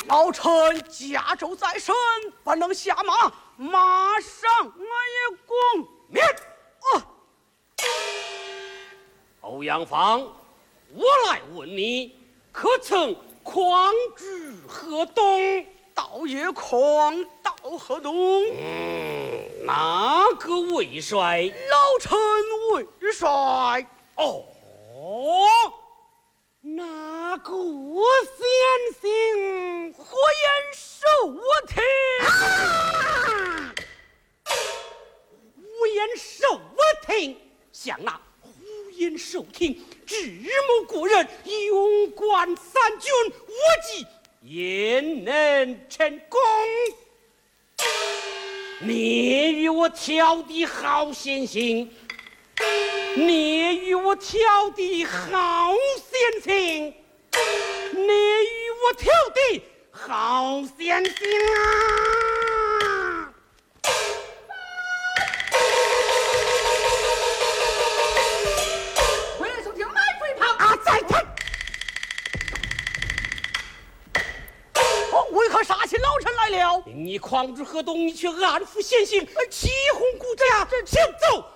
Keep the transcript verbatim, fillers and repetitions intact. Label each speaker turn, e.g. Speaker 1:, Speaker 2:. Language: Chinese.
Speaker 1: 老臣家州在身，不能下马，马上我也共免。啊！
Speaker 2: 欧阳芳，我来问你，可曾匡居河东？
Speaker 1: 倒也匡到河东。
Speaker 2: 嗯，哪个魏帅？
Speaker 1: 老臣魏帅。
Speaker 2: 哦，哪个先行？
Speaker 1: 火焰受我听。
Speaker 2: 啊！胡言受我听，像那胡言受听，智谋过人，勇冠三军，我计焉能成功？你与我挑的好先行，你与我挑的好先行，你与我挑的好先行啊！
Speaker 3: 回来收听埋伏一旁
Speaker 2: 啊！再看。
Speaker 1: 哦，为何杀起老臣来了？
Speaker 2: 你匡之河东，你却安抚先行，起哄顾家，先走。